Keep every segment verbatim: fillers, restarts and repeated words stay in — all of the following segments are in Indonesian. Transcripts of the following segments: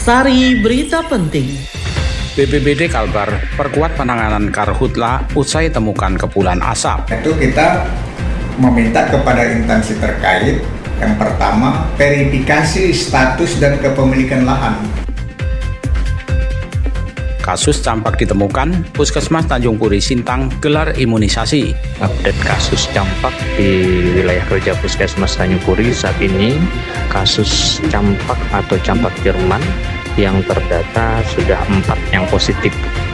Sari Berita Penting. B P B D Kalbar perkuat penanganan karhutla usai temukan kepulan asap. Itu kita meminta kepada instansi terkait, yang pertama verifikasi status dan kepemilikan lahan. Kasus campak ditemukan, Puskesmas Tanjung Puri Sintang gelar imunisasi. Update kasus campak di wilayah kerja Puskesmas Tanjung Puri saat ini, kasus campak atau campak Jerman yang terdata sudah empat yang positif.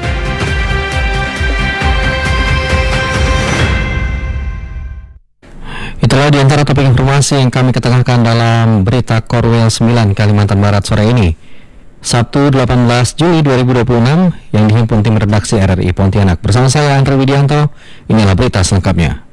Itulah di antara topik informasi yang kami ketengahkan dalam berita Korwil sembilan Kalimantan Barat sore ini. Sabtu delapan belas Juli dua ribu dua puluh enam yang dihimpun tim redaksi R R I Pontianak. Bersama saya Andra Widianto, inilah berita selengkapnya.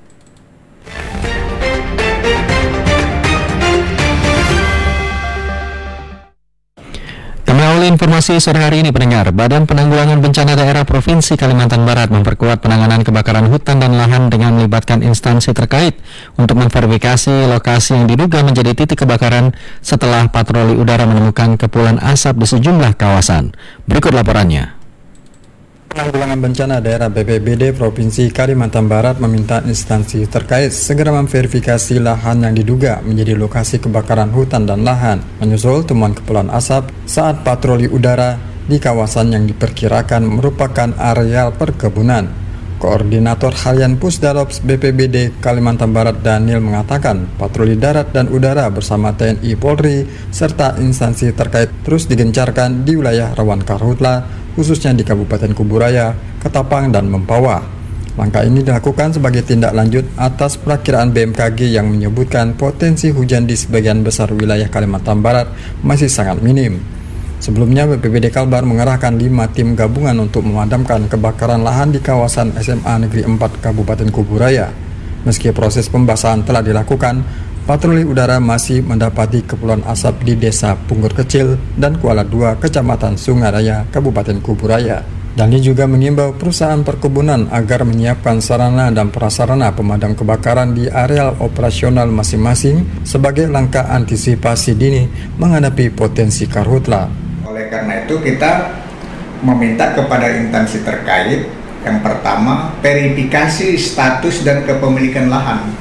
Kami awali informasi sore hari ini, pendengar. Badan Penanggulangan Bencana Daerah Provinsi Kalimantan Barat memperkuat penanganan kebakaran hutan dan lahan dengan melibatkan instansi terkait untuk memverifikasi lokasi yang diduga menjadi titik kebakaran setelah patroli udara menemukan kepulan asap di sejumlah kawasan. Berikut laporannya. Penanggulangan Bencana Daerah B P B D Provinsi Kalimantan Barat meminta instansi terkait segera memverifikasi lahan yang diduga menjadi lokasi kebakaran hutan dan lahan, menyusul temuan kepulan asap saat patroli udara di kawasan yang diperkirakan merupakan areal perkebunan. Koordinator Harian Pusdalops B P B D Kalimantan Barat Daniel mengatakan patroli darat dan udara bersama T N I Polri serta instansi terkait terus digencarkan di wilayah rawan karhutla, khususnya di Kabupaten Kuburaya, Ketapang, dan Mempawah. Langkah ini dilakukan sebagai tindak lanjut atas perakiraan B M K G yang menyebutkan potensi hujan di sebagian besar wilayah Kalimantan Barat masih sangat minim. Sebelumnya B P B D Kalbar mengerahkan lima tim gabungan untuk memadamkan kebakaran lahan di kawasan S M A Negeri empat Kabupaten Kuburaya. Meski proses pembasahan telah dilakukan, patroli udara masih mendapati kepulan asap di Desa Punggur Kecil dan Kuala dua, Kecamatan Sungaraya, Kabupaten Kuburaya. Dani juga mengimbau perusahaan perkebunan agar menyiapkan sarana dan prasarana pemadam kebakaran di areal operasional masing-masing sebagai langkah antisipasi dini menghadapi potensi karhutla. Oleh karena itu kita meminta kepada instansi terkait, yang pertama verifikasi status dan kepemilikan lahan.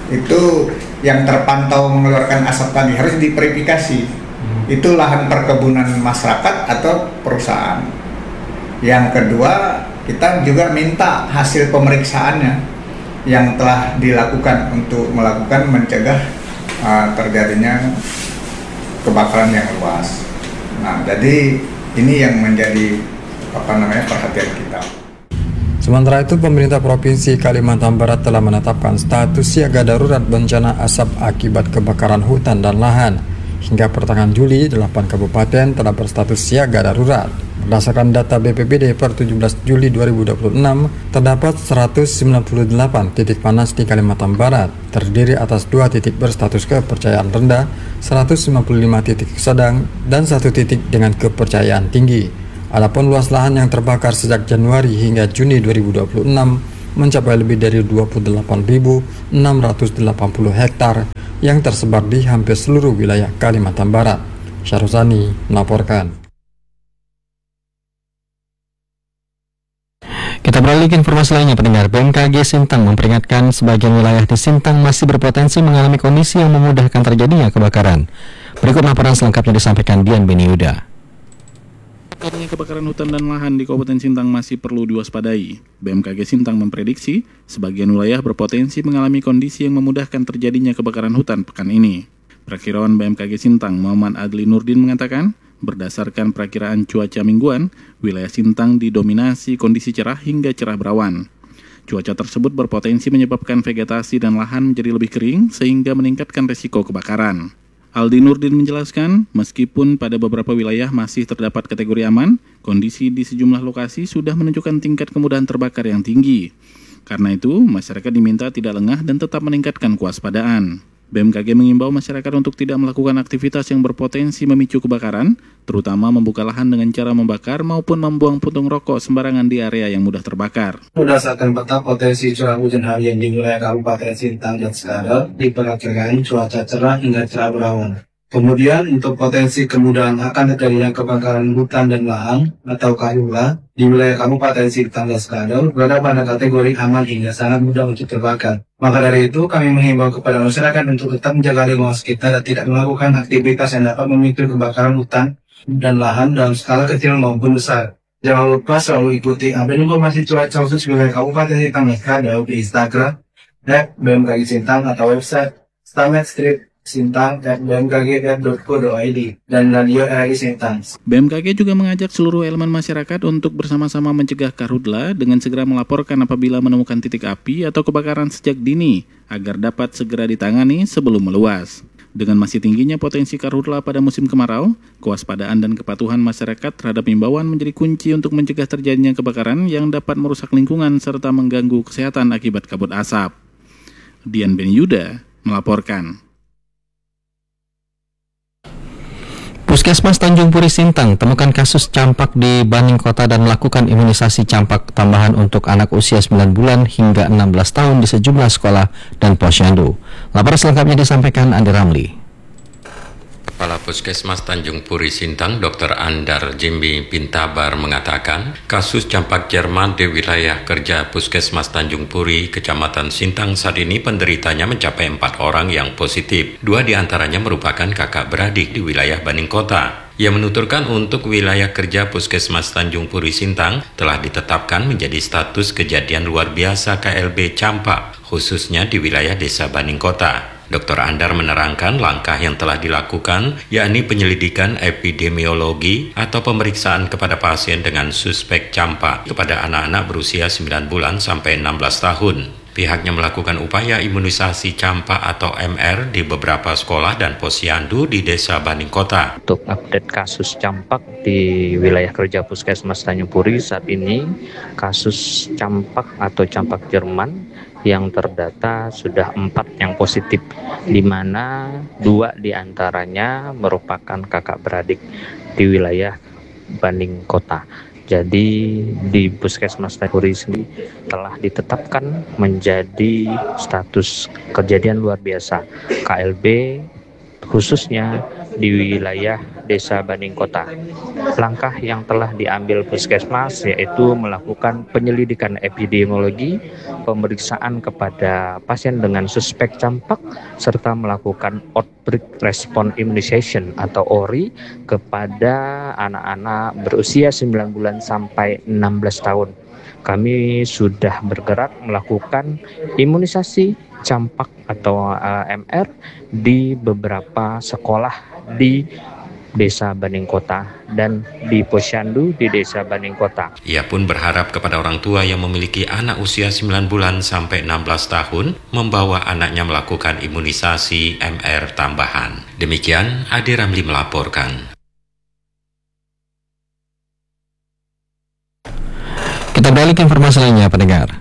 Itu yang terpantau mengeluarkan asap tadi harus diverifikasi. Itu lahan perkebunan masyarakat atau perusahaan. Yang kedua, kita juga minta hasil pemeriksaannya yang telah dilakukan untuk melakukan mencegah uh, terjadinya kebakaran yang luas. Nah, jadi ini yang menjadi apa namanya perhatian kita. Sementara itu, pemerintah Provinsi Kalimantan Barat telah menetapkan status siaga darurat bencana asap akibat kebakaran hutan dan lahan. Hingga pertengahan Juli, delapan kabupaten telah berstatus siaga darurat. Berdasarkan data B P B D per tujuh belas Juli dua ribu dua puluh enam, terdapat seratus sembilan puluh delapan titik panas di Kalimantan Barat, terdiri atas dua titik berstatus kepercayaan rendah, seratus sembilan puluh lima titik sedang, dan satu titik dengan kepercayaan tinggi. Adapun luas lahan yang terbakar sejak Januari hingga Juni dua ribu dua puluh enam mencapai lebih dari dua puluh delapan ribu enam ratus delapan puluh hektar yang tersebar di hampir seluruh wilayah Kalimantan Barat. Syahruzani melaporkan. Kita beralih ke informasi lainnya, pendengar. B M K G Sintang memperingatkan sebagian wilayah di Sintang masih berpotensi mengalami kondisi yang memudahkan terjadinya kebakaran. Berikut laporan selengkapnya disampaikan Dian Beniuda. Adanya kebakaran hutan dan lahan di Kabupaten Sintang masih perlu diwaspadai. B M K G Sintang memprediksi sebagian wilayah berpotensi mengalami kondisi yang memudahkan terjadinya kebakaran hutan pekan ini. Perakiraan B M K G Sintang Muhammad Adli Nurdin mengatakan, berdasarkan perakiraan cuaca mingguan, wilayah Sintang didominasi kondisi cerah hingga cerah berawan. Cuaca tersebut berpotensi menyebabkan vegetasi dan lahan menjadi lebih kering sehingga meningkatkan resiko kebakaran. Aldi Nurdin menjelaskan, meskipun pada beberapa wilayah masih terdapat kategori aman, kondisi di sejumlah lokasi sudah menunjukkan tingkat kemudahan terbakar yang tinggi. Karena itu, masyarakat diminta tidak lengah dan tetap meningkatkan kewaspadaan. B M K G mengimbau masyarakat untuk tidak melakukan aktivitas yang berpotensi memicu kebakaran, terutama membuka lahan dengan cara membakar maupun membuang puntung rokok sembarangan di area yang mudah terbakar. Berdasarkan peta potensi curah hujan harian di wilayah Kabupaten Sintang dan sekitar, diperkirakan cuaca cerah hingga cerah berawan. Kemudian untuk potensi kemudahan akan terjadinya kebakaran hutan dan lahan atau karhutla di wilayah Kabupaten Sintang dan Skadau berada pada kategori aman hingga sangat mudah untuk terbakar. Maka dari itu kami menghimbau kepada masyarakat untuk tetap menjaga lingkungan sekitar dan tidak melakukan aktivitas yang dapat memicu kebakaran hutan dan lahan dalam skala kecil maupun besar. Jangan lupa selalu ikuti update informasi cuaca khusus wilayah Kabupaten Sintang dan Skadau di Instagram at B M K G Sintang atau website Stamet Street Sintang at b m k g dot co dot i d dan Radio R I Sintang. B M K G juga mengajak seluruh elemen masyarakat untuk bersama-sama mencegah karhutla dengan segera melaporkan apabila menemukan titik api atau kebakaran sejak dini agar dapat segera ditangani sebelum meluas. Dengan masih tingginya potensi karhutla pada musim kemarau, kewaspadaan dan kepatuhan masyarakat terhadap imbauan menjadi kunci untuk mencegah terjadinya kebakaran yang dapat merusak lingkungan serta mengganggu kesehatan akibat kabut asap. Dian Ben Yuda melaporkan. Puskesmas Tanjung Puri Sintang temukan kasus campak di Baning Kota dan melakukan imunisasi campak tambahan untuk anak usia sembilan bulan hingga enam belas tahun di sejumlah sekolah dan posyandu. Laporan selengkapnya disampaikan Andi Ramli. Kepala Puskesmas Tanjung Puri Sintang, Doktor Andar Jimbi Pintabar mengatakan, kasus campak Jerman di wilayah kerja Puskesmas Tanjung Puri, Kecamatan Sintang saat ini penderitanya mencapai empat orang yang positif. Dua diantaranya merupakan kakak beradik di wilayah Baning Kota. Ia menuturkan untuk wilayah kerja Puskesmas Tanjung Puri Sintang telah ditetapkan menjadi status kejadian luar biasa K L B campak, khususnya di wilayah Desa Baning Kota. Doktor Andar menerangkan langkah yang telah dilakukan, yakni penyelidikan epidemiologi atau pemeriksaan kepada pasien dengan suspek campak kepada anak-anak berusia sembilan bulan sampai enam belas tahun. Pihaknya melakukan upaya imunisasi campak atau M R di beberapa sekolah dan posyandu di Desa Baning Kota. Untuk update kasus campak di wilayah kerja Puskesmas Tanjung Puri saat ini, kasus campak atau campak Jerman yang terdata sudah empat yang positif, di mana dua diantaranya merupakan kakak beradik di wilayah Baning Kota. Jadi di Puskesmas Tanjung Puri sendiri telah ditetapkan menjadi status kejadian luar biasa K L B, khususnya di wilayah Desa Baning Kota. Langkah yang telah diambil Puskesmas yaitu melakukan penyelidikan epidemiologi, pemeriksaan kepada pasien dengan suspek campak, serta melakukan outbreak response immunization atau O R I kepada anak-anak berusia sembilan bulan sampai enam belas tahun. Kami sudah bergerak melakukan imunisasi campak atau uh, M R di beberapa sekolah di Desa Baning Kota dan di posyandu di Desa Baning Kota. Ia pun berharap kepada orang tua yang memiliki anak usia sembilan bulan sampai enam belas tahun membawa anaknya melakukan imunisasi M R tambahan. Demikian Adi Ramli melaporkan. Kita beralih ke informasi lainnya, pendengar.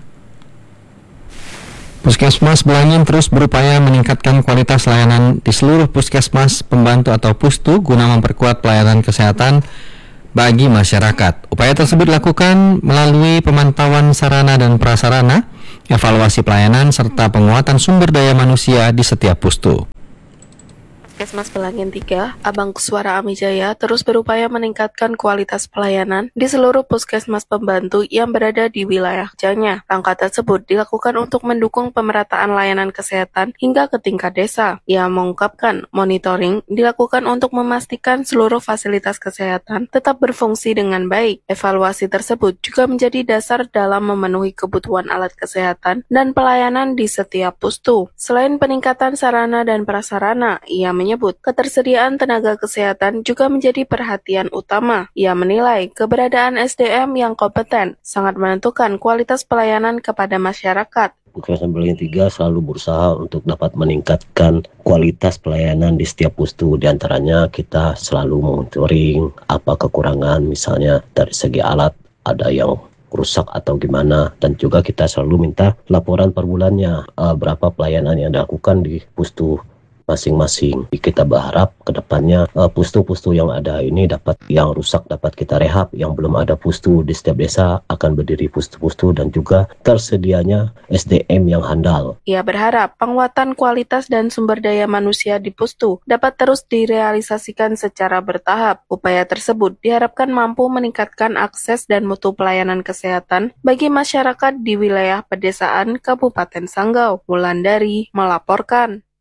Puskesmas Belangin terus berupaya meningkatkan kualitas layanan di seluruh puskesmas pembantu atau pustu guna memperkuat pelayanan kesehatan bagi masyarakat. Upaya tersebut dilakukan melalui pemantauan sarana dan prasarana, evaluasi pelayanan, serta penguatan sumber daya manusia di setiap pustu. Puskesmas Belangin tiga, Abang Kuswara Amijaya terus berupaya meningkatkan kualitas pelayanan di seluruh puskesmas pembantu yang berada di wilayah kerjanya. Langkah tersebut dilakukan untuk mendukung pemerataan layanan kesehatan hingga ke tingkat desa. Ia mengungkapkan monitoring dilakukan untuk memastikan seluruh fasilitas kesehatan tetap berfungsi dengan baik. Evaluasi tersebut juga menjadi dasar dalam memenuhi kebutuhan alat kesehatan dan pelayanan di setiap pustu. Selain peningkatan sarana dan prasarana, ia menyebut ketersediaan tenaga kesehatan juga menjadi perhatian utama. Ia menilai keberadaan S D M yang kompeten sangat menentukan kualitas pelayanan kepada masyarakat. Puskesmas Belangin tiga selalu berusaha untuk dapat meningkatkan kualitas pelayanan di setiap pustu. Di antaranya kita selalu monitoring apa kekurangan, misalnya dari segi alat ada yang rusak atau gimana, dan juga kita selalu minta laporan per bulannya uh, berapa pelayanan yang dilakukan di pustu masing-masing. Kita berharap ke depannya uh, pustu-pustu yang ada ini dapat, yang rusak dapat kita rehab, yang belum ada pustu di setiap desa akan berdiri pustu-pustu, dan juga tersedianya S D M yang handal. Ia berharap penguatan kualitas dan sumber daya manusia di pustu dapat terus direalisasikan secara bertahap. Upaya tersebut diharapkan mampu meningkatkan akses dan mutu pelayanan kesehatan bagi masyarakat di wilayah pedesaan Kabupaten Sanggau. Wulandari melaporkan.